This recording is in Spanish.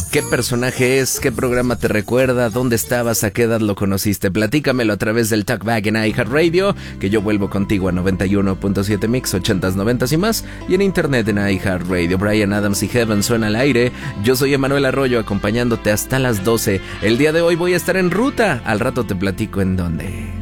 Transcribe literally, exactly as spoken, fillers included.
¿Qué personaje es? ¿Qué programa te recuerda? ¿Dónde estabas? ¿A qué edad lo conociste? Platícamelo a través del Talkback en iHeartRadio, que yo vuelvo contigo a noventa y uno punto siete Mix, ochentas, noventas y más, y en internet en iHeartRadio. Bryan Adams y Heaven suena al aire. Yo soy Emanuel Arroyo, acompañándote hasta las doce. El día de hoy voy a estar en ruta. Al rato te platico en dónde.